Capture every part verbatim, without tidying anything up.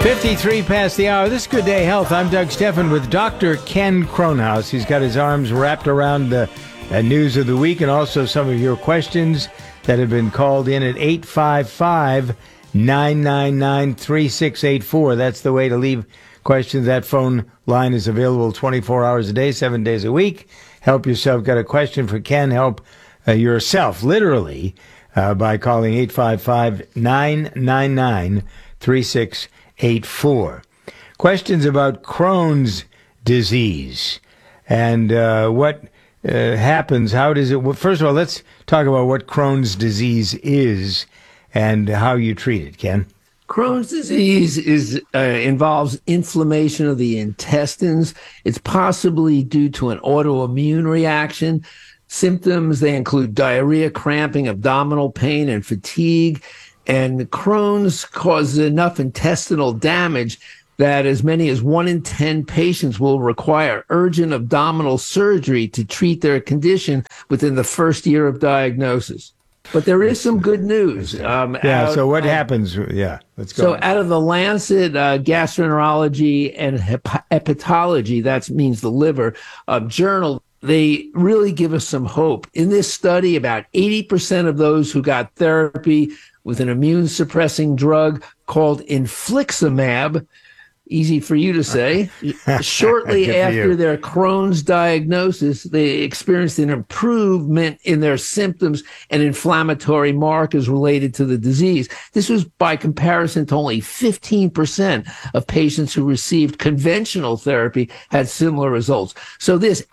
fifty-three past the hour. This is Good Day Health. I'm Doug Steffen with Doctor Ken Kronhaus. He's got his arms wrapped around the uh, news of the week and also some of your questions that have been called in at eight five five, nine nine nine, three six eight four. That's the way to leave questions. That phone line is available twenty-four hours a day, seven days a week. Help yourself. Got a question for Ken? Help uh, yourself, literally, uh, by calling eight five five, nine nine nine, three six eight four. Questions about Crohn's disease and uh, what uh, happens. How does it? Well, first of all, let's talk about what Crohn's disease is and how you treat it, Ken. Crohn's disease is uh, involves inflammation of the intestines. It's possibly due to an autoimmune reaction. Symptoms, they include diarrhea, cramping, abdominal pain, and fatigue. And Crohn's causes enough intestinal damage that as many as one in ten patients will require urgent abdominal surgery to treat their condition within the first year of diagnosis. But there is some good news. Um, yeah, out, so what uh, happens? Yeah, let's go. So out of the Lancet uh, Gastroenterology and Hep- Hepatology, that means the liver, uh, journal, they really give us some hope. In this study, about eighty percent of those who got therapy with an immune-suppressing drug called infliximab, easy for you to say, shortly after their Crohn's diagnosis, they experienced an improvement in their symptoms and inflammatory markers related to the disease. This was by comparison to only fifteen percent of patients who received conventional therapy had similar results. So this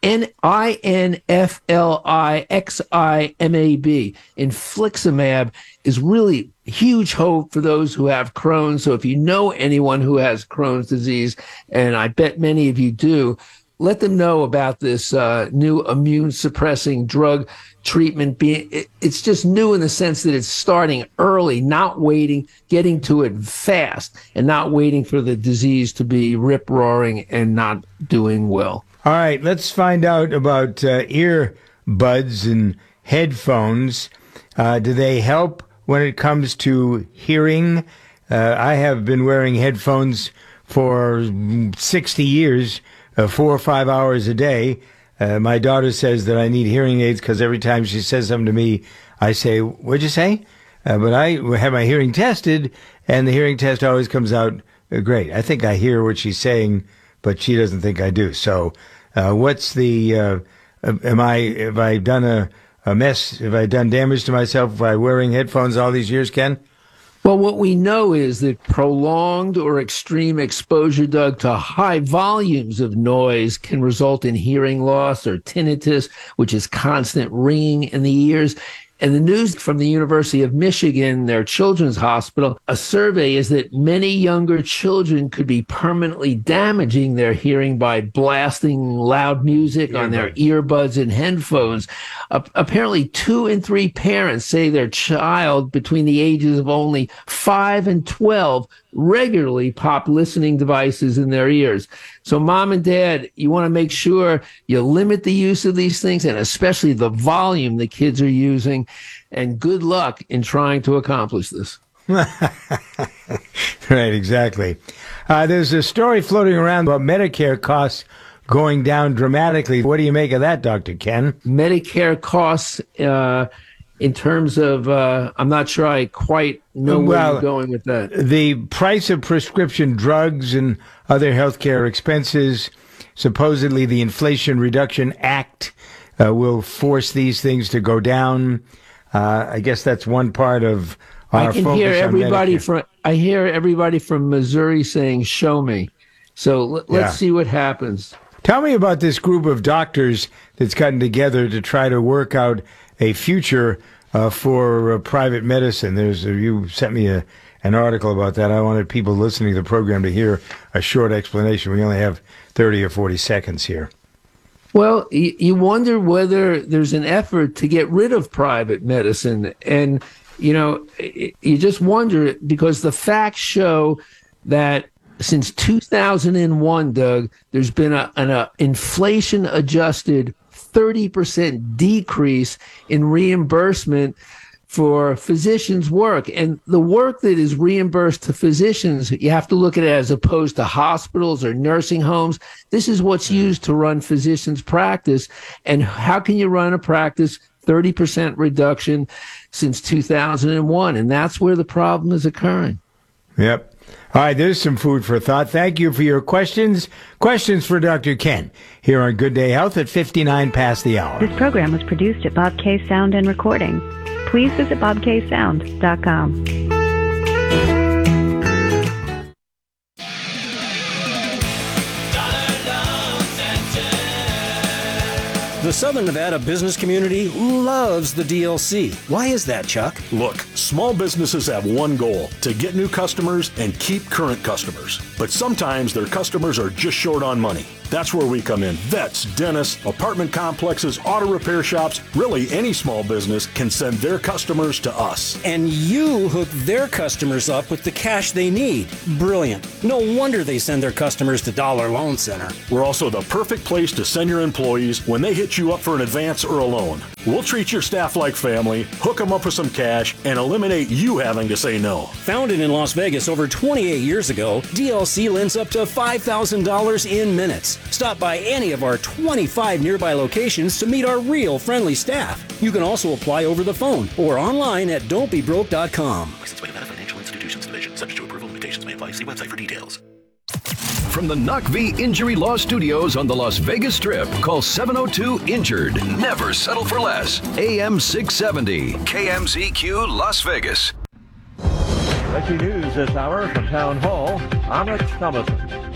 I N F L I X I M A B, infliximab, is really huge hope for those who have Crohn's. So if you know anyone who has Crohn's disease, and I bet many of you do, let them know about this uh, new immune suppressing drug treatment. Being, it, it's just new in the sense that it's starting early, not waiting, getting to it fast, and not waiting for the disease to be rip roaring and not doing well. All right, let's find out about uh, earbuds and headphones. Uh, do they help when it comes to hearing? Uh, I have been wearing headphones for sixty years, uh, four or five hours a day. Uh, my daughter says that I need hearing aids because every time she says something to me, I say, "What'd you say?" Uh, but I have my hearing tested, and the hearing test always comes out uh, great. I think I hear what she's saying, but she doesn't think I do. So uh, what's the, uh, am I, have I done a, a mess? Have I done damage to myself by wearing headphones all these years, Ken? Well, what we know is that prolonged or extreme exposure, Doug, to high volumes of noise can result in hearing loss or tinnitus, which is constant ringing in the ears. And the news from the University of Michigan, their children's hospital, a survey is that many younger children could be permanently damaging their hearing by blasting loud music earbuds. on their earbuds and headphones. Uh, apparently, two in three parents say their child between the ages of only five and twelve regularly pop listening devices in their ears. So mom and dad, you want to make sure you limit the use of these things, and especially the volume the kids are using. And good luck in trying to accomplish this. Right, exactly. Uh, there's a story floating around about Medicare costs going down dramatically. What do you make of that, Doctor Ken? Medicare costs, uh, in terms of, uh, I'm not sure I quite know where well, you're going with that. The price of prescription drugs and other healthcare expenses, supposedly the Inflation Reduction Act uh, will force these things to go down. Uh, I guess that's one part of our I can focus hear everybody on from I hear everybody from Missouri saying, "Show me." So l- let's Yeah. see what happens. Tell me about this group of doctors that's gotten together to try to work out a future uh, for uh, private medicine. There's uh, you sent me a, an article about that. I wanted people listening to the program to hear a short explanation. We only have thirty or forty seconds here. Well, you, you wonder whether there's an effort to get rid of private medicine. And, you know, you just wonder because the facts show that since two thousand one, Doug, there's been a, an a inflation-adjusted thirty percent decrease in reimbursement for physicians' work. And the work that is reimbursed to physicians, you have to look at it as opposed to hospitals or nursing homes. This is what's used to run physicians' practice. And how can you run a practice? thirty percent reduction since two thousand one. And that's where the problem is occurring. Yep. All right, there's some food for thought. Thank you for your questions. Questions for Doctor Ken here on Good Day Health at fifty-nine past the hour. This program was produced at Bob K Sound and Recording. Please visit bob k sound dot com. The Southern Nevada business community loves the D L C. Why is that, Chuck? Look, small businesses have one goal, to get new customers and keep current customers. But sometimes their customers are just short on money. That's where we come in. Vets, dentists, apartment complexes, auto repair shops, really any small business can send their customers to us. And you hook their customers up with the cash they need. Brilliant. No wonder they send their customers to Dollar Loan Center. We're also the perfect place to send your employees when they hit you up for an advance or a loan. We'll treat your staff like family, hook them up with some cash, and eliminate you having to say no. Founded in Las Vegas over twenty-eight years ago, D L C lends up to five thousand dollars in minutes. Stop by any of our twenty-five nearby locations to meet our real friendly staff. You can also apply over the phone or online at don't be broke dot com. Licensed by Nevada Financial Institutions Division. Subject to approval, limitations may apply. See website for details. From the Knock V Injury Law Studios on the Las Vegas Strip, call seven oh two INJURED. Never settle for less. A M six seventy, K M Z Q Las Vegas. Breaking news this hour from Town Hall. I'm Rich Thomason.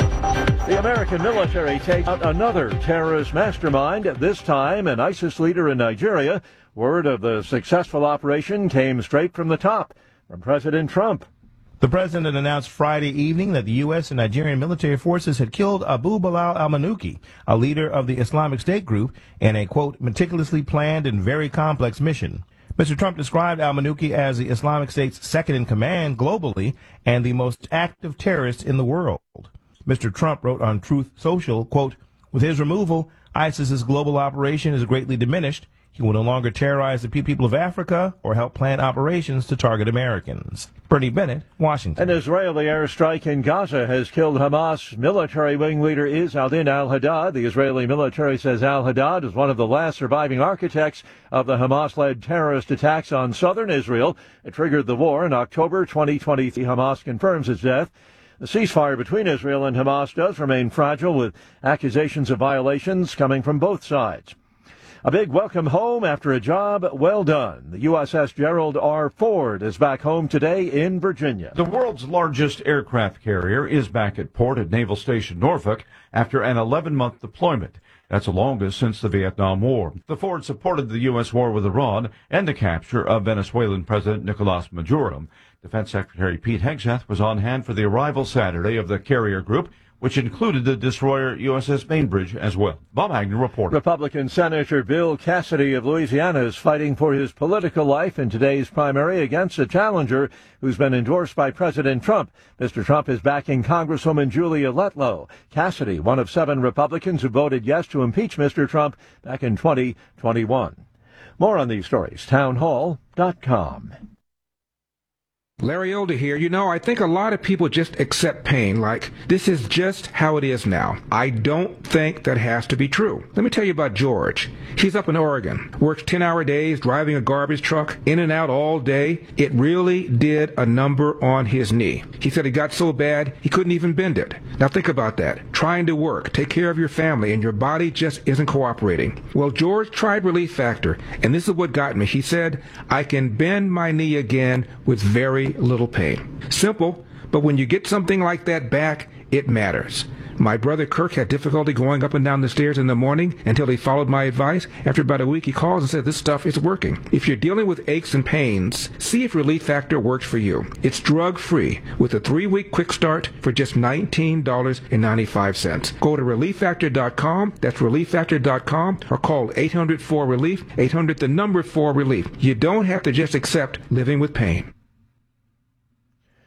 The American military takes out another terrorist mastermind, this time an ISIS leader in Nigeria. Word of the successful operation came straight from the top, from President Trump. The president announced Friday evening that the U S and Nigerian military forces had killed Abu Bilal al-Manuki, a leader of the Islamic State group, in a, quote, meticulously planned and very complex mission. Mister Trump described al-Manuki as the Islamic State's second in command globally and the most active terrorist in the world. Mister Trump wrote on Truth Social, quote, with his removal, ISIS's global operation is greatly diminished. He will no longer terrorize the people of Africa or help plan operations to target Americans. Bernie Bennett, Washington. An Israeli airstrike in Gaza has killed Hamas military wing leader Izz al-Din al-Haddad. The Israeli military says al-Haddad is one of the last surviving architects of the Hamas-led terrorist attacks on southern Israel. It triggered the war in October twenty twenty. Hamas confirms his death. The ceasefire between Israel and Hamas does remain fragile, with accusations of violations coming from both sides. A big welcome home after a job well done. The U S S Gerald R. Ford is back home today in Virginia. The world's largest aircraft carrier is back at port at Naval Station Norfolk after an eleven-month deployment. That's the longest since the Vietnam War. The Ford supported the U S war with Iran and the capture of Venezuelan President Nicolas Maduro. Defense Secretary Pete Hegseth was on hand for the arrival Saturday of the carrier group, which included the destroyer U S S Bainbridge as well. Bob Agnew reported. Republican Senator Bill Cassidy of Louisiana is fighting for his political life in today's primary against a challenger who's been endorsed by President Trump. Mister Trump is backing Congresswoman Julia Letlow. Cassidy, one of seven Republicans who voted yes to impeach Mister Trump back in twenty twenty-one. More on these stories, town hall dot com. Larry Elder here. You know, I think a lot of people just accept pain like this is just how it is now. I don't think that has to be true. Let me tell you about George. He's up in Oregon, works ten-hour days, driving a garbage truck, in and out all day. It really did a number on his knee. He said it got so bad he couldn't even bend it. Now think about that. Trying to work, take care of your family, and your body just isn't cooperating. Well, George tried Relief Factor, and this is what got me. He said, I can bend my knee again with very little pain. Simple, but when you get something like that back, it matters. My brother Kirk had difficulty going up and down the stairs in the morning until he followed my advice. After about a week, he calls and says, this stuff is working. If you're dealing with aches and pains, see if Relief Factor works for you. It's drug-free with a three-week quick start for just nineteen dollars and ninety-five cents. Go to relief factor dot com, that's relief factor dot com, or call eight hundred four relief, eight hundred the number four relief. You don't have to just accept living with pain.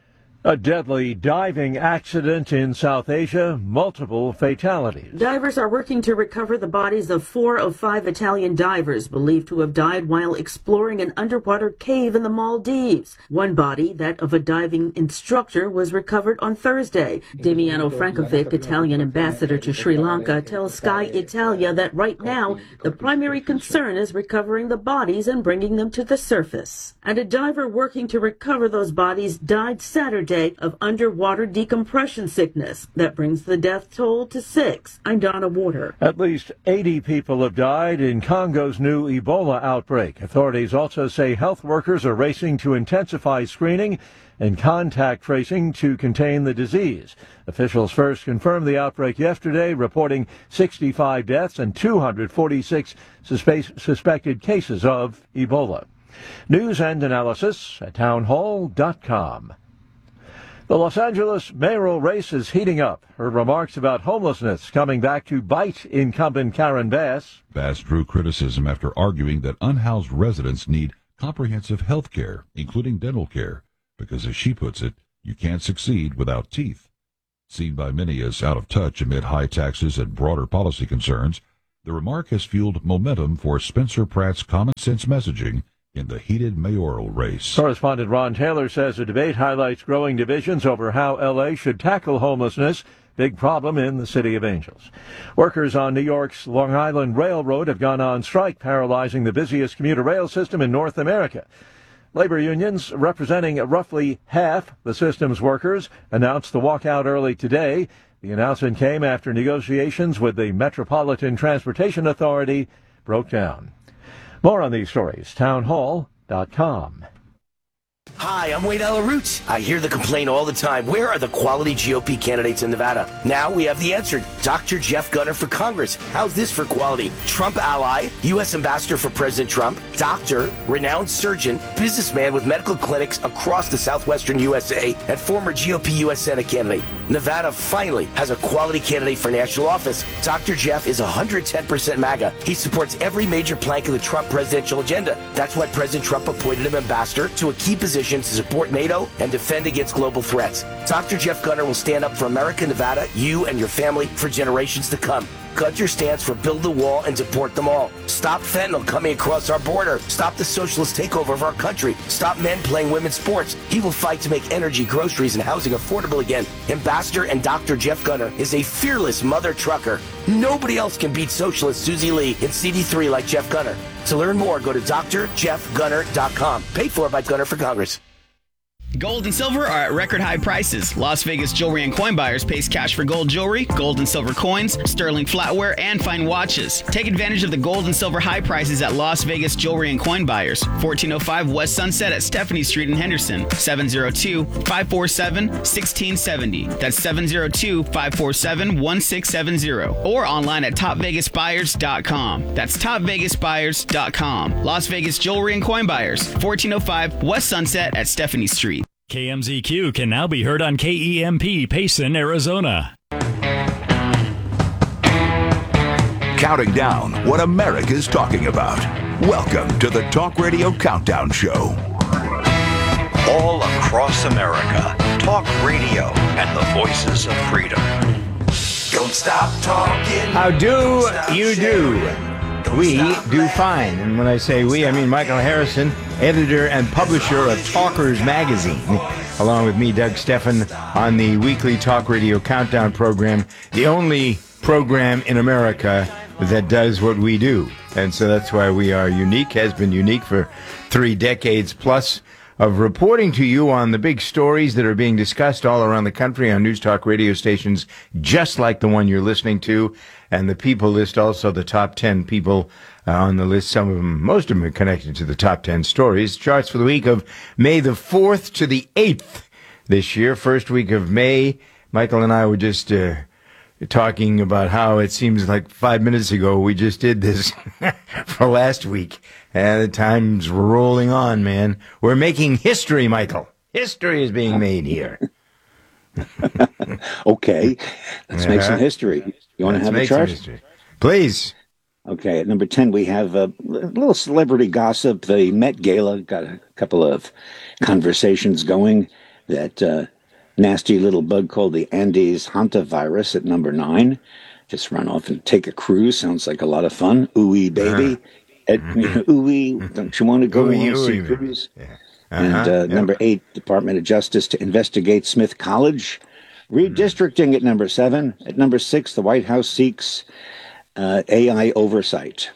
A deadly diving accident in South Asia, multiple fatalities. Divers are working to recover the bodies of four of five Italian divers believed to have died while exploring an underwater cave in the Maldives. One body, that of a diving instructor, was recovered on Thursday. Damiano Frankovic, Italian ambassador to Sri Lanka, tells Sky Italia that right now the primary concern is recovering the bodies and bringing them to the surface. And a diver working to recover those bodies died Saturday of underwater decompression sickness. That brings the death toll to six. I'm Donna Warder. At least eighty people have died in Congo's new Ebola outbreak. Authorities also say health workers are racing to intensify screening and contact tracing to contain the disease. Officials first confirmed the outbreak yesterday, reporting sixty-five deaths and two hundred forty-six suspe- suspected cases of Ebola. News and analysis at townhall dot com. The Los Angeles mayoral race is heating up. Her remarks about homelessness coming back to bite incumbent Karen Bass. Bass drew criticism after arguing that unhoused residents need comprehensive health care, including dental care, because, as she puts it, you can't succeed without teeth. Seen by many as out of touch amid high taxes and broader policy concerns, the remark has fueled momentum for Spencer Pratt's common-sense messaging in the heated mayoral race. Correspondent Ron Taylor says the debate highlights growing divisions over how L A should tackle homelessness, big problem in the City of Angels. Workers on New York's Long Island Railroad have gone on strike, paralyzing the busiest commuter rail system in North America. Labor unions, representing roughly half the system's workers, announced the walkout early today. The announcement came after negotiations with the Metropolitan Transportation Authority broke down. More on these stories, townhall dot com. Hi, I'm Wade Alaroot. I hear the complaint all the time. Where are the quality G O P candidates in Nevada? Now we have the answer. Doctor Jeff Gunter for Congress. How's this for quality? Trump ally, U S ambassador for President Trump, doctor, renowned surgeon, businessman with medical clinics across the southwestern U S A, and former G O P U S Senate candidate. Nevada finally has a quality candidate for national office. Doctor Jeff is one hundred ten percent MAGA. He supports every major plank of the Trump presidential agenda. That's why President Trump appointed him ambassador to a key position to support NATO and defend against global threats. Doctor Jeff Gunter will stand up for America, Nevada, you and your family for generations to come. Gunter stands for build the wall and deport them all. Stop fentanyl coming across our border. Stop the socialist takeover of our country. Stop men playing women's sports. He will fight to make energy, groceries, and housing affordable again. Ambassador and Doctor Jeff Gunter is a fearless mother trucker. Nobody else can beat socialist Susie Lee in C D three like Jeff Gunter. To learn more, go to D R Jeff Gunter dot com. Paid for by Gunter for Congress. Gold and silver are at record high prices. Las Vegas Jewelry and Coin Buyers pays cash for gold jewelry, gold and silver coins, sterling flatware, and fine watches. Take advantage of the gold and silver high prices at Las Vegas Jewelry and Coin Buyers, fourteen oh five West Sunset at Stephanie Street in Henderson, seven oh two, five four seven, one six seven oh. That's seven oh two, five four seven, one six seven oh. Or online at top vegas buyers dot com. That's top vegas buyers dot com. Las Vegas Jewelry and Coin Buyers, fourteen oh five West Sunset at Stephanie Street. K M Z Q can now be heard on K E M P Payson, Arizona. Counting down what America's talking about. Welcome to the Talk Radio Countdown Show. All across America, talk radio and the voices of freedom. Don't stop talking. How do you do? We do fine. And when I say we, I mean Michael Harrison, editor and publisher of Talkers Magazine, along with me, Doug Steffen, on the weekly Talk Radio Countdown program, the only program in America that does what we do. And so that's why we are unique, has been unique for three decades plus of reporting to you on the big stories that are being discussed all around the country on News Talk radio stations, just like the one you're listening to. And the people list also the top ten people uh, on the list. Some of them, most of them are connected to the top ten stories. Charts for the week of May the fourth to the eighth this year. First week of May, Michael and I were just uh, talking about how it seems like five minutes ago we just did this for last week. And the time's rolling on, man. We're making history, Michael. History is being made here. Okay, let's uh-huh. make some history. You want to have a chart? Please. Okay, at number ten, we have a little celebrity gossip. The Met Gala got a couple of conversations going that uh, nasty little bug called the Andes hantavirus at number nine. Just run off and take a cruise. Sounds like a lot of fun. Ooey, baby. Uh, at, you know, ooey, don't you want to go Ooey, on a sea ooey, cruise? Yeah. And Uh-huh, uh, yeah. number eight, Department of Justice to investigate Smith College. Redistricting at number seven. At number six, the White House seeks uh, A I oversight.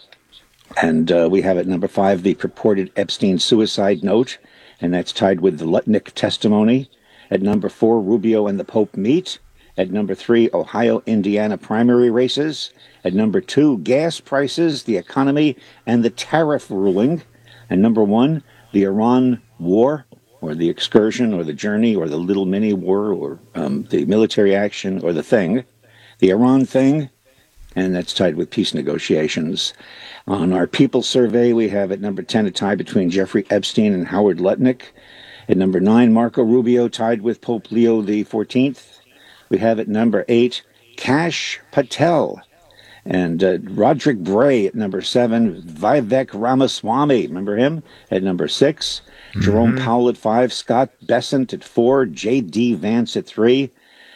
And uh, we have at number five, the purported Epstein suicide note, and that's tied with the Lutnick testimony. At number four, Rubio and the Pope meet. At number three, Ohio, Indiana primary races. At number two, gas prices, the economy, and the tariff ruling. And number one, the Iran war, or the excursion, or the journey, or the little mini war, or um, the military action, or the thing. The Iran thing, and that's tied with peace negotiations. On our People survey, we have at number ten a tie between Jeffrey Epstein and Howard Lutnick. At number nine, Marco Rubio tied with Pope Leo the fourteenth. We have at number eight, Kash Patel. And uh, Roderick Bray at number seven, Vivek Ramaswamy, remember him? At number six, mm-hmm. Jerome Powell at five, Scott Bessent at four, J D Vance at three,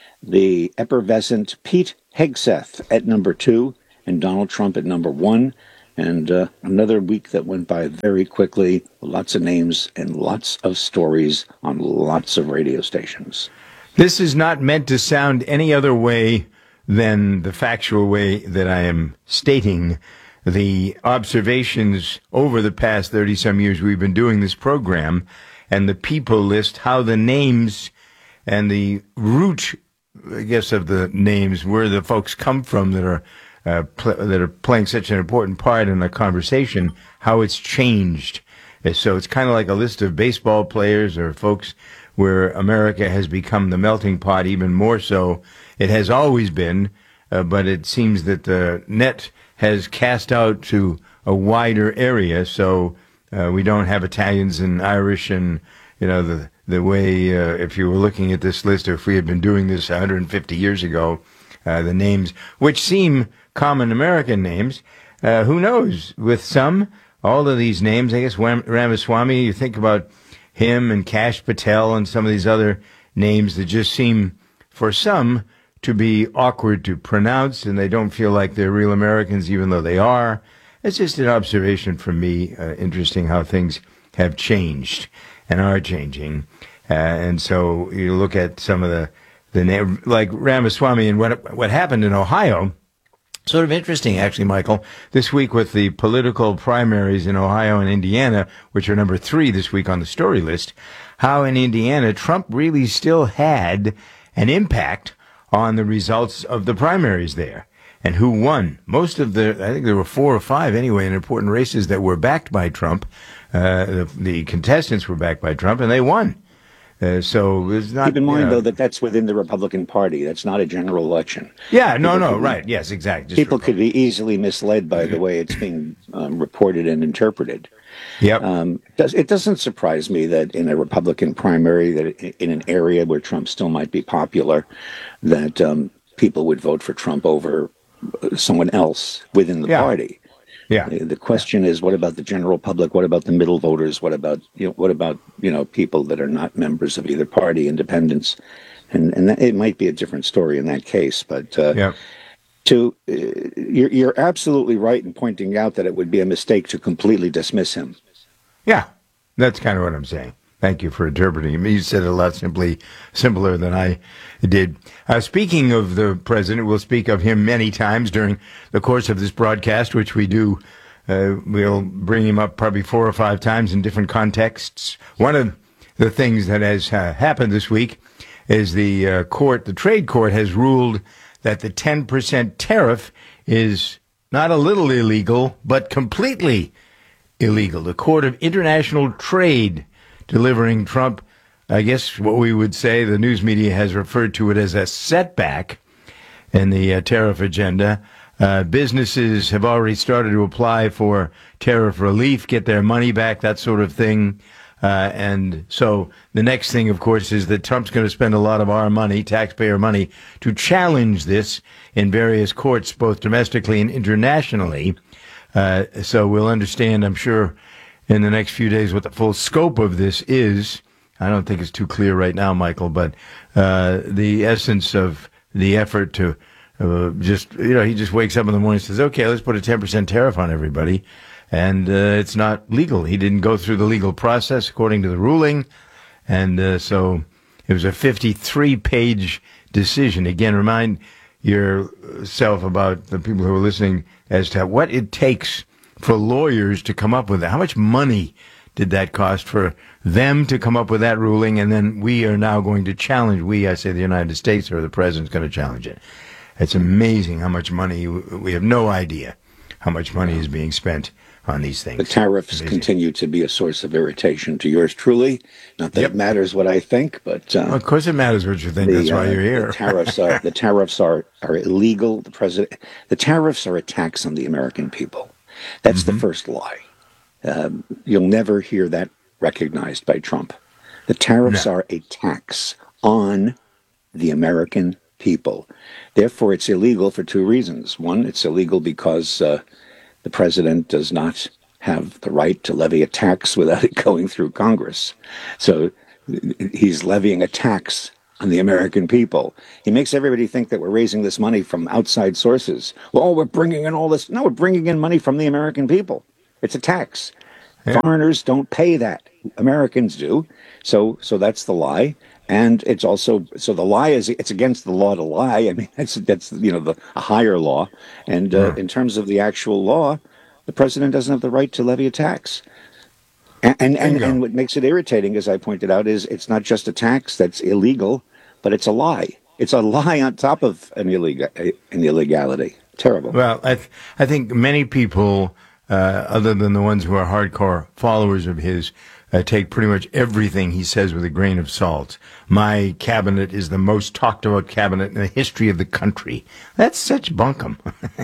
the effervescent Pete Hegseth at number two, and Donald Trump at number one. And uh, another week that went by very quickly, lots of names and lots of stories on lots of radio stations. This is not meant to sound any other way than the factual way that I am stating the observations over the past thirty-some years we've been doing this program, and the people list, how the names and the root, I guess, of the names, where the folks come from that are uh, pl- that are playing such an important part in the conversation, how it's changed. So it's kind of like a list of baseball players or folks where America has become the melting pot even more so. It has always been, uh, but it seems that the net has cast out to a wider area, so uh, we don't have Italians and Irish and, you know, the the way, uh, if you were looking at this list, or if we had been doing this one hundred fifty years ago, uh, the names, which seem common American names, uh, who knows? With some, all of these names, I guess Ram- Ramaswamy, you think about him and Kash Patel and some of these other names that just seem, for some, to be awkward to pronounce, and they don't feel like they're real Americans, even though they are. It's just an observation from me. Uh, interesting how things have changed and are changing. Uh, and so you look at some of the, the name, like Ramaswamy, and what what happened in Ohio. Sort of interesting, actually, Michael, this week with the political primaries in Ohio and Indiana, which are number three this week on the story list, how in Indiana Trump really still had an impact on the results of the primaries there. And who won? Most of the, I think there were four or five anyway, in important races that were backed by Trump. Uh, the, the contestants were backed by Trump, and they won. Uh, so it's not. Keep in mind, you know, though, that that's within the Republican Party. That's not a general election. Yeah, no, People no, could- right. Yes, exactly. Just People could be easily misled by the way it's being um, reported and interpreted. Yep. Um, does, it doesn't surprise me that in a Republican primary, that i- in an area where Trump still might be popular, that um, people would vote for Trump over uh, someone else within the Yeah. party. Yeah. The the question is, what about the general public? What about the middle voters? What about you know? What about you know people that are not members of either party, independents? And and that, it might be a different story in that case. But uh, yeah. to uh, you're you're absolutely right in pointing out that it would be a mistake to completely dismiss him. Yeah, that's kind of what I'm saying. Thank you for interpreting him. You said it a lot simply simpler than I did. Uh, speaking of the president, we'll speak of him many times during the course of this broadcast, which we do. Uh, we'll bring him up probably four or five times in different contexts. One of the things that has uh, happened this week is the uh, court, the trade court, has ruled that the ten percent tariff is not a little illegal, but completely illegal. The Court of International Trade delivering Trump, I guess what we would say, the news media has referred to it as a setback in the uh, tariff agenda. Uh, businesses have already started to apply for tariff relief, get their money back, that sort of thing. Uh, and so the next thing, of course, is that Trump's going to spend a lot of our money, taxpayer money, to challenge this in various courts, both domestically and internationally. Uh, so we'll understand, I'm sure, in the next few days what the full scope of this is. I don't think it's too clear right now, Michael, but uh, the essence of the effort to uh, just, you know, he just wakes up in the morning and says, okay, let's put a ten percent tariff on everybody. And uh, it's not legal. He didn't go through the legal process according to the ruling. And uh, so it was a fifty-three page decision. Again, remind yourself about the people who are listening as to what it takes for lawyers to come up with it. How much money did that cost for them to come up with that ruling? And then we are now going to challenge, we, I say the United States, or the president's going to challenge it. It's amazing how much money, we have no idea how much money is being spent on these things. The tariffs amazing. Continue to be a source of irritation to yours truly. Not that yep. it matters what I think, but uh, well, of course it matters what you think. The, That's why uh, you're here. The tariffs are the tariffs are, are illegal. The president, the tariffs are a tax on the American people. That's mm-hmm. the first lie. Um, you'll never hear that recognized by Trump. The tariffs no. are a tax on the American people. Therefore, it's illegal for two reasons. One, it's illegal because uh, the president does not have the right to levy a tax without it going through Congress. So he's levying a tax on the American people. He makes everybody think that we're raising this money from outside sources. Well, we're bringing in all this. No, we're bringing in money from the American people. It's a tax. Yeah. Foreigners don't pay that. Americans do. So, so that's the lie. And it's also, so the lie is, it's against the law to lie. I mean, that's, that's you know, the a higher law. And uh, yeah. in terms of the actual law, the president doesn't have the right to levy a tax. And and, and, and what makes it irritating, as I pointed out, is it's not just a tax that's illegal, but it's a lie. It's a lie on top of an, illegal, an illegality. Terrible. Well, I, th- I think many people, uh, other than the ones who are hardcore followers of his, Uh, take pretty much everything he says with a grain of salt. My cabinet is the most talked about cabinet in the history of the country. That's such bunkum.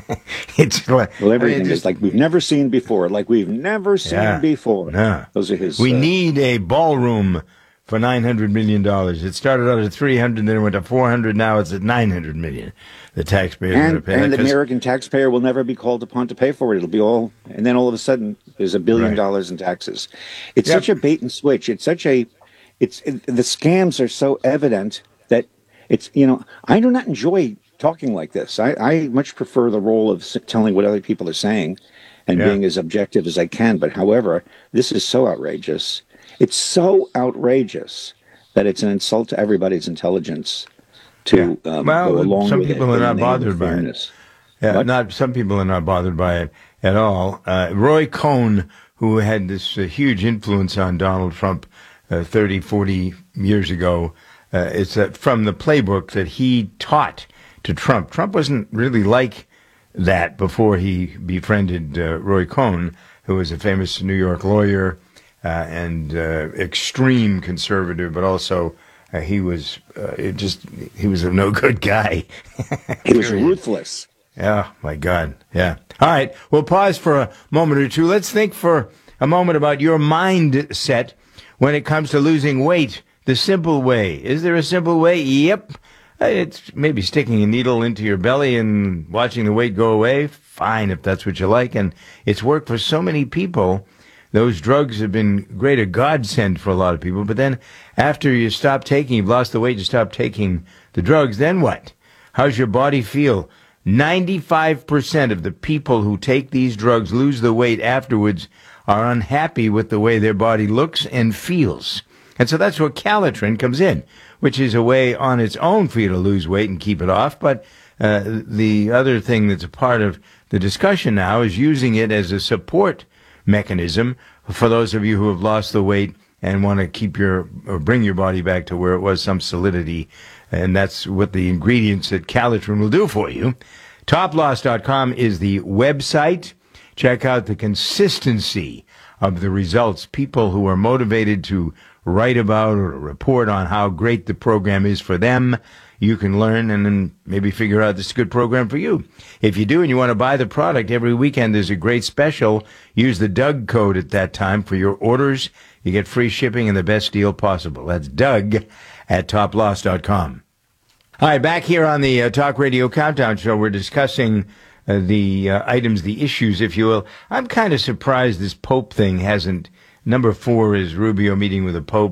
It's well, everything I mean, is like we've never seen before, like we've never seen yeah, before. No. Those are his. We uh, need a ballroom for nine hundred million dollars. It started out at three hundred, then it went to four hundred. Now it's at nine hundred million dollars. The taxpayer and, going to pay and that, the American taxpayer will never be called upon to pay for it. It'll be all, and then all of a sudden there's a billion right. dollars in taxes. It's yep. such a bait and switch. It's such a, it's it, the scams are so evident that it's, you know, I do not enjoy talking like this. I, I much prefer the role of telling what other people are saying and yeah. being as objective as I can. But however, this is so outrageous. It's so outrageous that it's an insult to everybody's intelligence. To yeah. um, well, go along some with people it are not bothered by it. Yeah, what? not some people are not bothered by it at all. Uh, Roy Cohn, who had this uh, huge influence on Donald Trump uh, thirty, forty years ago, uh, it's uh, from the playbook that he taught to Trump. Trump wasn't really like that before he befriended uh, Roy Cohn, who was a famous New York lawyer uh, and uh, extreme conservative, but also Uh, he was uh, it just he was a no good guy. He was ruthless. Yeah, my God. Yeah. All right. We'll pause for a moment or two. Let's think for a moment about your mindset when it comes to losing weight. The simple way. Is there a simple way? Yep. It's maybe sticking a needle into your belly and watching the weight go away. Fine, if that's what you like. And it's worked for so many people. Those drugs have been great, a godsend for a lot of people. But then after you stop taking, you've lost the weight, you stop taking the drugs, then what? How's your body feel? ninety-five percent of the people who take these drugs lose the weight afterwards are unhappy with the way their body looks and feels. And so that's where Calitrin comes in, which is a way on its own for you to lose weight and keep it off. But uh, the other thing that's a part of the discussion now is using it as a support mechanism for those of you who have lost the weight and want to keep your or bring your body back to where it was, some solidity. And that's what the ingredients that Calitrin will do for you. Top Loss dot com is the website. Check out the consistency of the results. People who are motivated to write about or report on how great the program is for them. You can learn and then maybe figure out this is a good program for you. If you do and you want to buy the product, every weekend there's a great special. Use the Doug code at that time for your orders. You get free shipping and the best deal possible. That's Doug at Top Loss dot com. All right, back here on the uh, Talk Radio Countdown Show, we're discussing uh, the uh, items, the issues, if you will. I'm kind of surprised this Pope thing hasn't. Number four is Rubio meeting with the Pope.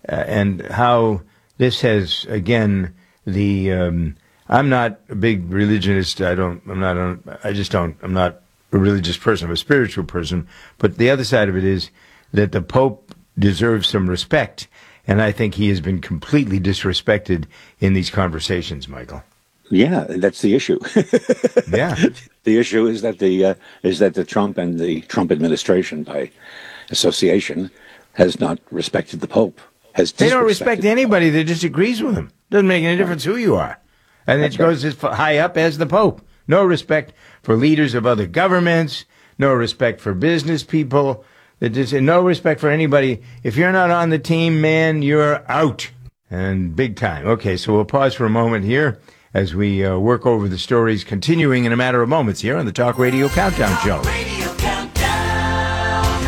uh, and how this has, again, the, um, I'm not a big religionist. I don't, I'm not, a, I just don't, I'm not a religious person. I'm a spiritual person. But the other side of it is that the Pope deserves some respect. And I think he has been completely disrespected in these conversations, Michael. Yeah, that's the issue. Yeah. The issue is that the uh, is that the Trump and the Trump administration, by association, has not respected the Pope. Has They don't respect anybody that disagrees with him. Doesn't make any difference who you are. And it goes as high up as the Pope. No respect for leaders of other governments. No respect for business people. Just, no respect for anybody. If you're not on the team, man, you're out. And big time. Okay, so we'll pause for a moment here as we uh, work over the stories, continuing in a matter of moments here on the Talk Radio Countdown Show. Radio Countdown.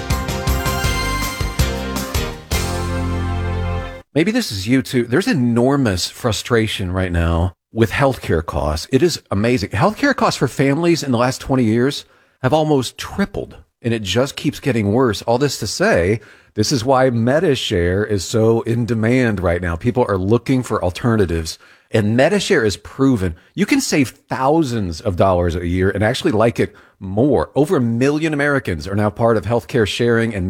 Maybe this is you too. There's enormous frustration right now with healthcare costs. It is amazing. Healthcare costs for families in the last twenty years have almost tripled, and it just keeps getting worse. All this to say, this is why MediShare is so in demand right now. People are looking for alternatives. And MediShare is proven you can save thousands of dollars a year and actually like it more. Over a million Americans are now part of healthcare sharing, and